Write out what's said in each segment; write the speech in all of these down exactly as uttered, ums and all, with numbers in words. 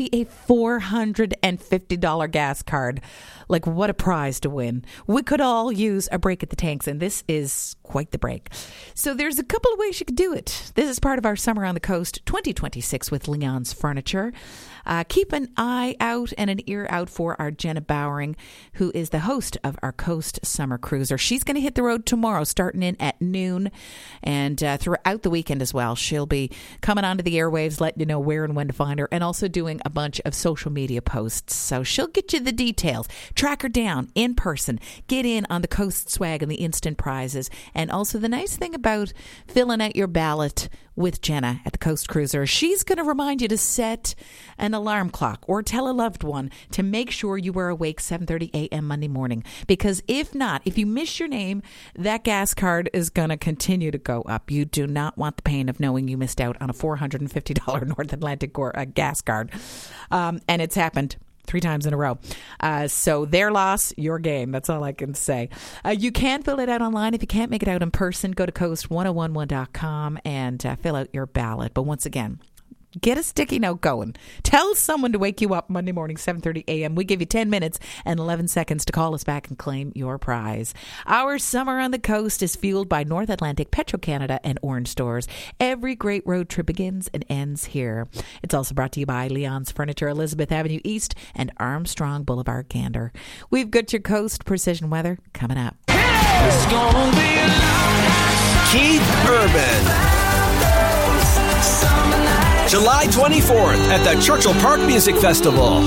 a four hundred fifty dollars gas card. Like, what a prize to win. We could all use a break at the tanks, and this is quite the break. So there's a couple of ways you could do it. This is part of our Summer on the Coast twenty twenty-six with Leon's Furniture. Uh, keep an eye out and an ear out for our Jenna Bowering, who is the host of our Coast Summer Cruiser. She's going to hit the road tomorrow, starting in at noon, and uh, throughout the weekend as well. She'll be coming onto the airwaves, letting you know where and when to find her, and also doing a bunch of social media posts. So she'll get you the details. Track her down in person. Get in on the Coast swag and the instant prizes. And also the nice thing about filling out your ballot with Jenna at the Coast Cruiser, she's going to remind you to set an alarm clock or tell a loved one to make sure you are awake seven thirty a.m. Monday morning. Because if not, if you miss your name, that gas card is going to continue to go up. You do not want the pain of knowing you missed out on a four hundred fifty dollars North Atlantic or a gas card. Um, and it's happened three times in a row. Uh, so their loss, your gain. That's all I can say. Uh, you can fill it out online. If you can't make it out in person, go to coast ten eleven dot com and uh, fill out your ballot. But once again, get a sticky note going. Tell someone to wake you up Monday morning, seven thirty a.m. We give you ten minutes and eleven seconds to call us back and claim your prize. Our Summer on the Coast is fueled by North Atlantic, Petro-Canada, and Orange Stores. Every great road trip begins and ends here. It's also brought to you by Leon's Furniture, Elizabeth Avenue East, and Armstrong Boulevard, Gander. We've got your Coast Precision Weather coming up. It's gonna be a long night. Keith Urban. July twenty-fourth at the Churchill Park Music Festival.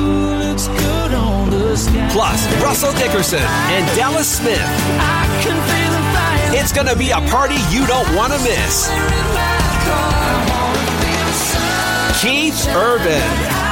Plus, Russell Dickerson and Dallas Smith. It's going to be a party you don't want to miss. Keith Urban.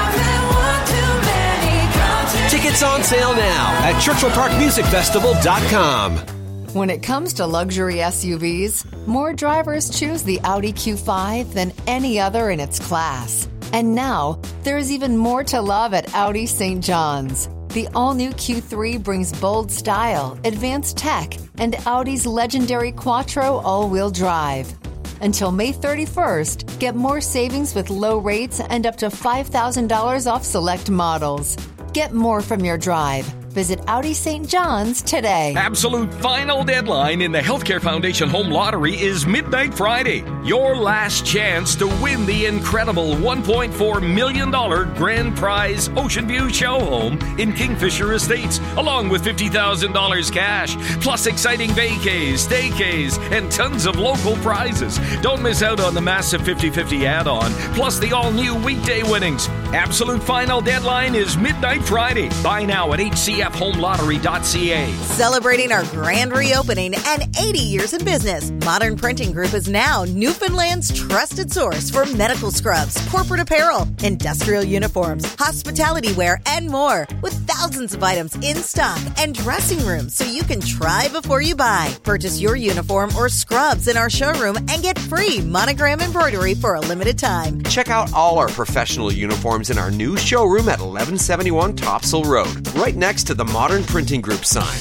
Tickets on sale now at churchill park music festival dot com. When it comes to luxury S U Vs, more drivers choose the Audi Q five than any other in its class. And now, there's even more to love at Audi Saint John's. The all-new Q three brings bold style, advanced tech, and Audi's legendary Quattro all-wheel drive. Until May thirty-first, get more savings with low rates and up to five thousand dollars off select models. Get more from your drive. Visit Audi Saint John's today. Absolute final deadline in the Healthcare Foundation Home Lottery is midnight Friday. Your last chance to win the incredible one point four million dollars grand prize Ocean View show home in Kingfisher Estates, along with fifty thousand dollars cash, plus exciting vacays, staycays, and tons of local prizes. Don't miss out on the massive fifty-fifty add-on, plus the all-new weekday winnings. Absolute final deadline is midnight Friday. Buy now at H C F home lottery dot c a. Celebrating our grand reopening and eighty years in business, Modern Printing Group is now Newfoundland's trusted source for medical scrubs, corporate apparel, industrial uniforms, hospitality wear, and more, with thousands of items in stock and dressing rooms so you can try before you buy. Purchase your uniform or scrubs in our showroom and get free monogram embroidery for a limited time. Check out all our professional uniforms in our new showroom at eleven seventy-one Topsail Road, right next to the Modern Printing Group sign.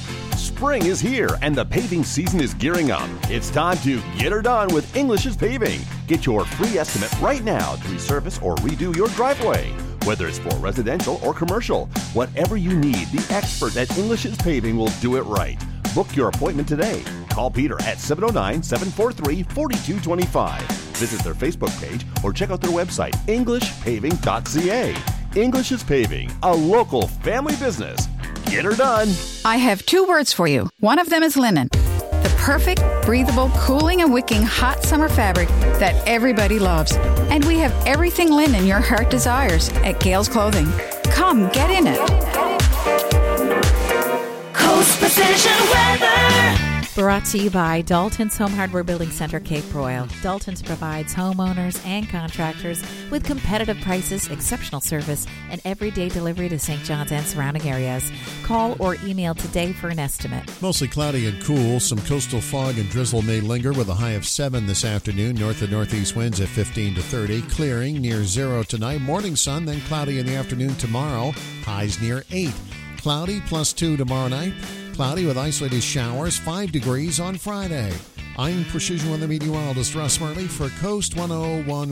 Spring is here and the paving season is gearing up. It's time to get her done with English's Paving. Get your free estimate right now to resurface or redo your driveway. Whether it's for residential or commercial, whatever you need, the expert at English's Paving will do it right. Book your appointment today. Call Peter at seven oh nine, seven four three, four two two five. Visit their Facebook page or check out their website, english paving dot c a. English's Paving, a local family business. Get her done. I have two words for you. One of them is linen. The perfect, breathable, cooling and wicking hot summer fabric that everybody loves. And we have everything linen your heart desires at Gales Clothing. Come, get in it. Coast Precision Weather. Brought to you by Dalton's Home Hardware Building Center, Cape Royal. Dalton's provides homeowners and contractors with competitive prices, exceptional service, and everyday delivery to Saint John's and surrounding areas. Call or email today for an estimate. Mostly cloudy and cool. Some coastal fog and drizzle may linger with a high of seven this afternoon. North and northeast winds at fifteen to thirty. Clearing near zero tonight. Morning sun, then cloudy in the afternoon tomorrow. Highs near eight. Cloudy plus two tomorrow night. Cloudy with isolated showers, five degrees on Friday. I'm Precision Weather Meteorologist Russ Marley for Coast one oh one.